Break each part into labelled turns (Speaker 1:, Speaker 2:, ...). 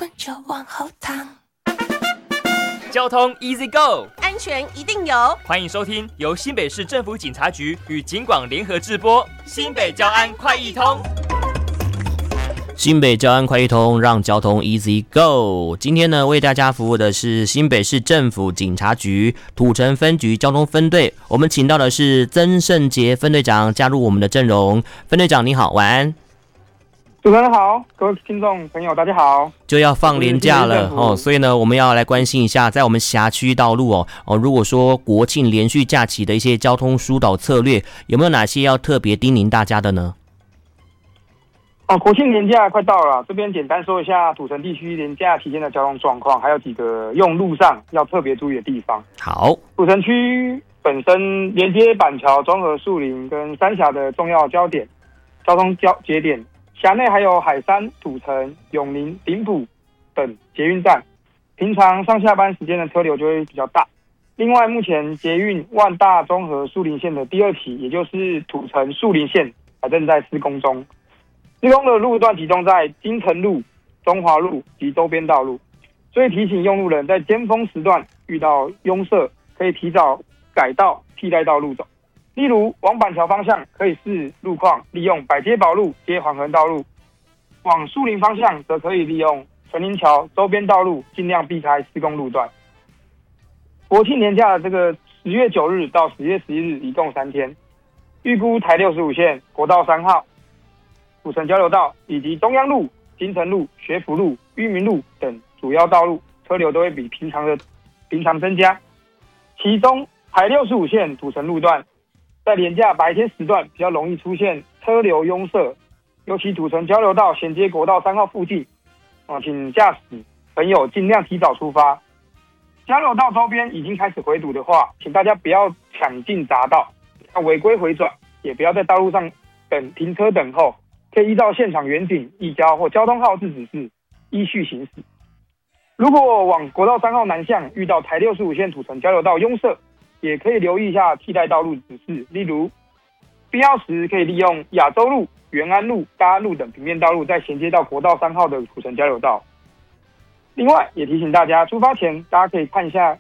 Speaker 1: 滚就往后躺。
Speaker 2: 交通 Easy Go，
Speaker 3: 安全一定有。
Speaker 2: 欢迎收听由新北市政府警察局与警广联合制播新北交安快易通。
Speaker 4: 新北交安快易通，让交通 Easy Go。今天呢，为大家服务的是新北市政府警察局土城分局交通分队，我们请到的是曾胜杰分队长加入我们的阵容。分队长你好，晚安。
Speaker 5: 主持人好，各位听众朋友大家好。
Speaker 4: 就要放连假了哦，所以呢，我们要来关心一下，在我们辖区道路如果说国庆连续假期的一些交通疏导策略，有没有哪些要特别叮咛大家的呢？
Speaker 5: 国庆连假快到了，这边简单说一下土城地区连假期间的交通状况，还有几个用路上要特别注意的地方。
Speaker 4: 好，
Speaker 5: 土城区本身连接板桥、中和、树林跟三峡的重要交通节点。辖内还有海山、土城、永宁、顶埔等捷运站，平常上下班时间的车流就会比较大。另外，目前捷运万大中和树林线的第二期，也就是土城树林线，还正在施工中。施工的路段集中在金城路、中华路及周边道路，所以提醒用路人在尖峰时段遇到拥塞，可以提早改道替代道路走。例如往板桥方向可以视路况利用百街宝路接环横道路，往树林方向则可以利用纯林桥周边道路，尽量避开施工路段。国庆年假的这个10月9日到10月11日一共3天，预估台65线、国道3号、土城交流道以及中央路、金城路、学府路、裕民路等主要道路车流都会比平常增加，其中台65线土城路段在连假白天时段比较容易出现车流拥塞，尤其土城交流道衔接国道3号附近，请驾驶朋友尽量提早出发。交流道周边已经开始回堵的话，请大家不要抢进匝道，要违规回转，也不要在道路上停车等候，可以依照现场远景、义交或交通号志指示依序行驶。如果往国道3号南向遇到台65线土城交流道拥塞，也可以留意一下替代道路指示，例如必要时可以利用亚洲路、元安路、大安路等平面道路，再衔接到国道3号的土城交流道。另外，也提醒大家，出发前大家可以看一下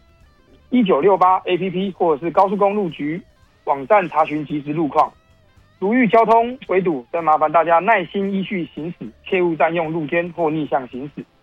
Speaker 5: 1968 APP 或者是高速公路局网站查询即时路况。如遇交通围堵，再麻烦大家耐心依序行驶，切勿占用路肩或逆向行驶。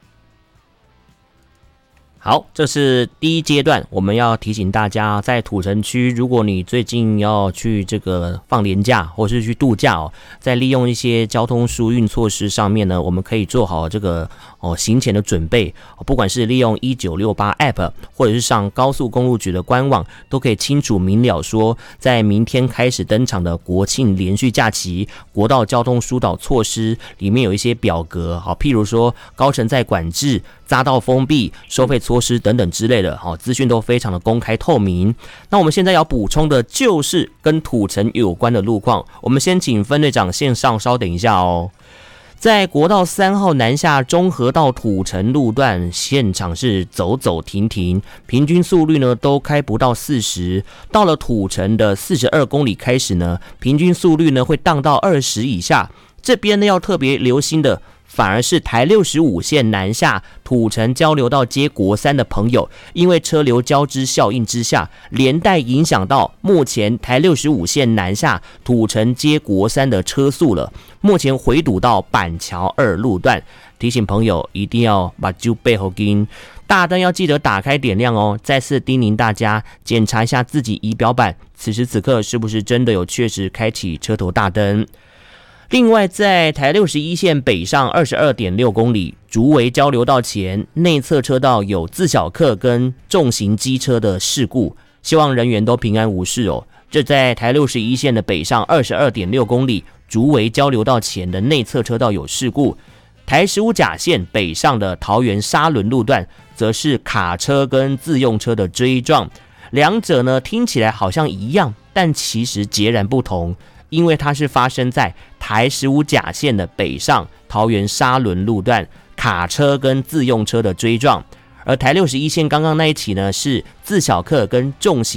Speaker 4: 好，这是第一阶段，我们要提醒大家，在土城区，如果你最近要去这个放连假或是去度假在利用一些交通疏运措施上面呢，我们可以做好这个行前的准备，不管是利用1968 App 或者是上高速公路局的官网，都可以清楚明了说，在明天开始登场的国庆连续假期，国道交通疏导措施里面有一些表格，譬如说高乘载管制、匝道封闭、收费措施等等之类的，资讯都非常的公开透明。那我们现在要补充的就是跟土城有关的路况，我们先请分队长线上稍等一下哦。在国道3号南下中和到土城路段，现场是走走停停，平均速率呢都开不到40。到了土城的42公里开始呢，平均速率呢会荡到20以下。这边呢要特别留心的，反而是台65线南下土城交流道接国3的朋友，因为车流交织效应之下，连带影响到目前台65线南下土城接国3的车速了。目前回堵到板桥2路段，提醒朋友一定要把酒背后跟大灯要记得打开点亮哦。再次叮咛大家，检查一下自己仪表板，此时此刻是不是真的有确实开启车头大灯。另外，在台61线北上 22.6 公里竹围交流道前内侧车道有自小客跟重型机车的事故，希望人员都平安无事哦。这在台61线的北上 22.6 公里竹围交流道前的内侧车道有事故。台15甲线北上的桃园沙仑路段则是卡车跟自用车的追撞，两者呢听起来好像一样，但其实截然不同，因为它是发生在台15甲线的北上桃园沙仑路段，卡车跟自用车的追撞，而台61线刚刚那一起呢是自小客跟重型